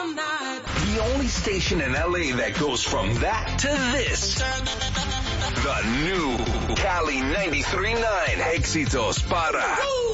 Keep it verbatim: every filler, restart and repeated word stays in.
The only station in L A that goes from that to this. The new Cali ninety-three point nine. Éxitos para